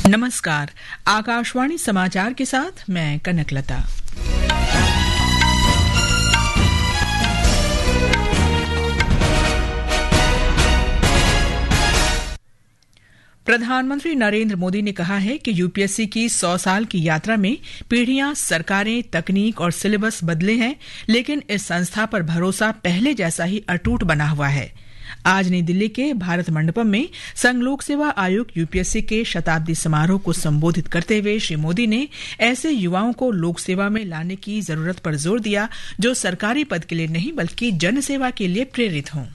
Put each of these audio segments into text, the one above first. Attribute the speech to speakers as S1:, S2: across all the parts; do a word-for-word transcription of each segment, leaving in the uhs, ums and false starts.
S1: नमस्कार, आकाशवाणी समाचार के साथ मैं कनकलता। प्रधानमंत्री नरेंद्र मोदी ने कहा है कि यूपीएससी की सौ साल की यात्रा में पीढ़ियां, सरकारें, तकनीक और सिलेबस बदले हैं, लेकिन इस संस्था पर भरोसा पहले जैसा ही अटूट बना हुआ है। आज नई दिल्ली के भारत मंडपम में संघ लोक सेवा आयोग यूपीएससी के शताब्दी समारोह को संबोधित करते हुए श्री मोदी ने ऐसे युवाओं को लोक सेवा में लाने की जरूरत पर जोर दिया जो सरकारी पद के लिए नहीं बल्कि जनसेवा के लिए प्रेरित हों।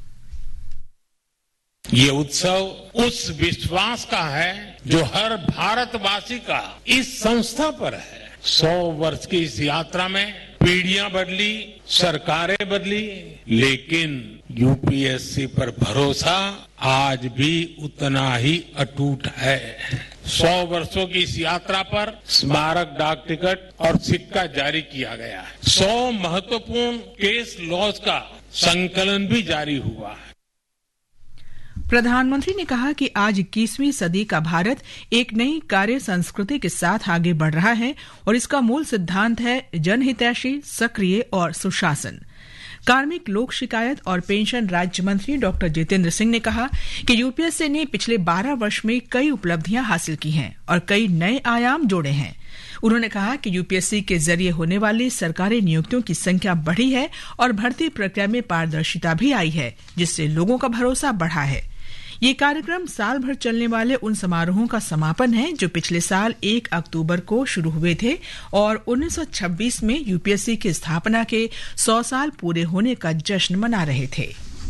S2: ये उत्सव उस विश्वास का है जो हर भारतवासी का इस संस्था पर है। सौ वर्ष की इस यात्रा में पीढ़ियां बदली, सरकारें बदली, लेकिन यूपीएससी पर भरोसा आज भी उतना ही अटूट है। सौ वर्षों की इस यात्रा पर स्मारक डाक टिकट और सिक्का जारी किया गया है। सौ महत्वपूर्ण केस लॉज का संकलन भी जारी हुआ है।
S1: प्रधानमंत्री ने कहा कि आज इक्कीसवीं सदी का भारत एक नई कार्य संस्कृति के साथ आगे बढ़ रहा है और इसका मूल सिद्धांत है जनहितैषी, सक्रिय और सुशासन। कार्मिक, लोक शिकायत और पेंशन राज्य मंत्री डॉक्टर जितेंद्र सिंह ने कहा कि यूपीएससी ने पिछले बारह वर्ष में कई उपलब्धियां हासिल की हैं और कई नए आयाम जोड़े हैं। उन्होंने कहा कि यूपीएससी के जरिए होने वाली सरकारी नियुक्तियों की संख्या बढ़ी है और भर्ती प्रक्रिया में पारदर्शिता भी आई है, जिससे लोगों का भरोसा बढ़ा है। ये कार्यक्रम साल भर चलने वाले उन समारोहों का समापन है जो पिछले साल एक अक्टूबर को शुरू हुए थे और उन्नीस सौ छब्बीस में यूपीएससी की स्थापना के सौ साल पूरे होने का जश्न मना रहे थे।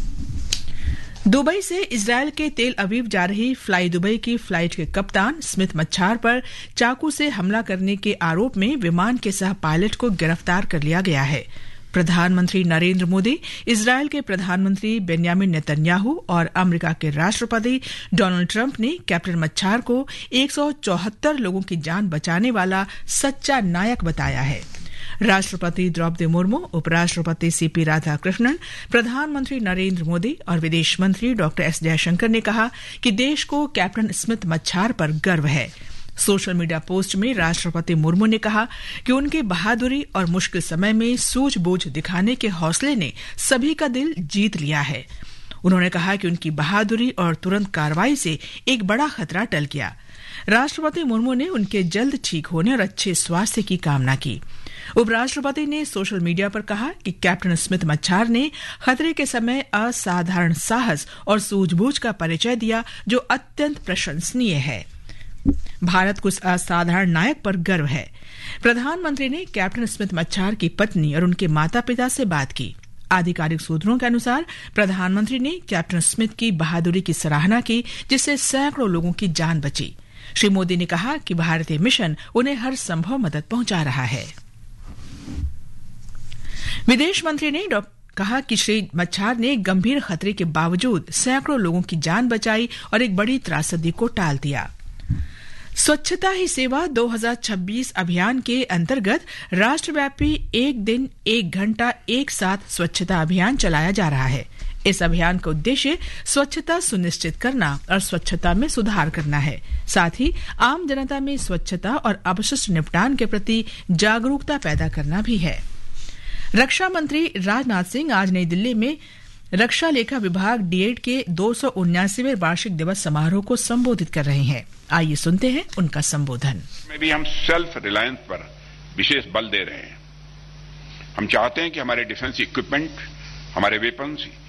S1: दुबई से इजरायल के तेल अवीव जा रही फ्लाई दुबई की फ्लाइट के कप्तान स्मिथ मच्छार पर चाकू से हमला करने के आरोप में विमान के सह पायलट को गिरफ्तार कर लिया गया है। प्रधानमंत्री नरेंद्र मोदी, इजरायल के प्रधानमंत्री बेन्यामिन नेतन्याहू और अमेरिका के राष्ट्रपति डोनाल्ड ट्रंप ने कैप्टन मच्छार को एक सौ चौहत्तर लोगों की जान बचाने वाला सच्चा नायक बताया है। राष्ट्रपति द्रौपदी मुर्मू, उपराष्ट्रपति सीपी राधाकृष्णन, प्रधानमंत्री नरेंद्र मोदी और विदेश मंत्री डॉक्टर एस जयशंकर ने कहा कि देश को कैप्टन स्मिथ मच्छार पर गर्व है। सोशल मीडिया पोस्ट में राष्ट्रपति मुर्मू ने कहा कि उनकी बहादुरी और मुश्किल समय में सूझबूझ दिखाने के हौसले ने सभी का दिल जीत लिया है। उन्होंने कहा कि उनकी बहादुरी और तुरंत कार्रवाई से एक बड़ा खतरा टल गया। राष्ट्रपति मुर्मू ने उनके जल्द ठीक होने और अच्छे स्वास्थ्य की कामना की। उपराष्ट्रपति ने सोशल मीडिया पर कहा कि कैप्टन स्मिथ मच्छार ने खतरे के समय असाधारण साहस और सूझबूझ का परिचय दिया जो अत्यंत प्रशंसनीय है। भारत को इस असाधारण नायक पर गर्व है। प्रधानमंत्री ने कैप्टन स्मिथ मच्छार की पत्नी और उनके माता पिता से बात की। आधिकारिक सूत्रों के अनुसार प्रधानमंत्री ने कैप्टन स्मिथ की बहादुरी की सराहना की, जिससे सैकड़ों लोगों की जान बची। श्री मोदी ने कहा कि भारतीय मिशन उन्हें हर संभव मदद पहुंचा रहा है। विदेश मंत्री ने कहा कि श्री मच्छार ने गंभीर खतरे के बावजूद सैकड़ों लोगों की जान बचाई और एक बड़ी त्रासदी को टाल दिया। स्वच्छता ही सेवा दो हज़ार छब्बीस अभियान के अंतर्गत राष्ट्रव्यापी एक दिन एक घंटा एक साथ स्वच्छता अभियान चलाया जा रहा है। इस अभियान का उद्देश्य स्वच्छता सुनिश्चित करना और स्वच्छता में सुधार करना है। साथ ही आम जनता में स्वच्छता और अपशिष्ट निपटान के प्रति जागरूकता पैदा करना भी है। रक्षा मंत्री राजनाथ सिंह आज नई दिल्ली में रक्षा लेखा विभाग डीएड के दो सौ उन्यासीवें वार्षिक दिवस समारोह को संबोधित कर रहे हैं। आइए सुनते हैं उनका संबोधन।
S3: में भी हम सेल्फ रिलायंस पर विशेष बल दे रहे हैं। हम चाहते हैं कि हमारे डिफेंस इक्विपमेंट, हमारे वेपन्स